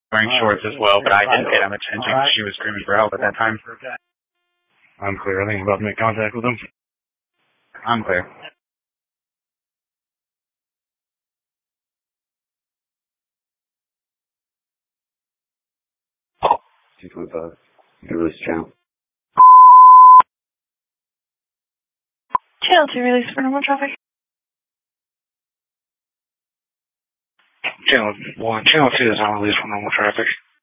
wearing shorts as well, but I didn't pay that much attention because she was screaming for help at that time. I'm clear. I think I'm about to make contact with him. I'm clear. 225. You release channel. Channel 2 release for normal traffic. Channel 1. Channel 2 is not released for normal traffic.